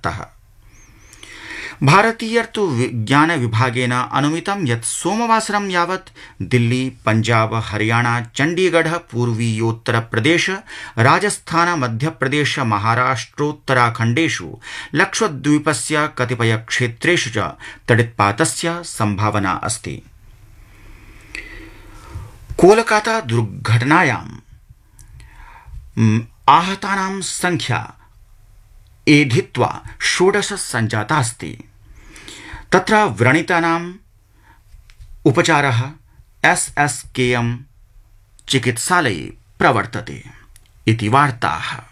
दत्तः। भारतीयर्तुविज्ञानविभागेन अनुमितं यत् सोमवासरं यावत् दिल्ली, पञ्जाब, हरियाणा, चण्डीगढ़, पूर्वीयोत्तरप्रदेश, राजस्थान, मध्यप्रदेश, महाराष्ट्रोत्तराखण्डेषु लक्षद्वीपस्य कतिपयक्षेत्रेषु च तडित्पातस्य संभावना अस्ति। कोलकाता दुर्घटनायां आहतानां संख्या एधित्वा 16 सञ्जाता अस्ति। तत्र व्रणितानाम् उपचारः SSKM चिकित्सालये प्रवर्तते इति वार्ताः।